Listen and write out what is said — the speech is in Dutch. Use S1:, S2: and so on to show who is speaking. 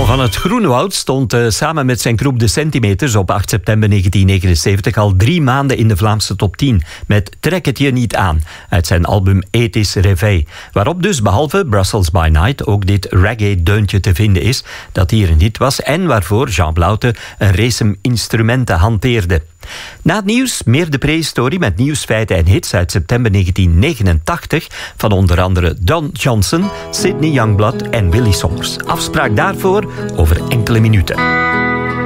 S1: van het Groenewoud stond samen met zijn groep De Centimeters op 8 september 1979 al 3 maanden in de Vlaamse top 10 met Trek het je niet aan uit zijn album Ethisch Réveil, waarop dus behalve Brussels by Night ook dit reggae-deuntje te vinden is dat hier een hit was en waarvoor Jean Blaute een race instrumenten hanteerde. Na het nieuws meer de prehistorie met nieuwsfeiten en hits uit september 1989 van onder andere Don Johnson, Sidney Youngblood en Willy Sommers. Afspraak daarvoor over enkele minuten.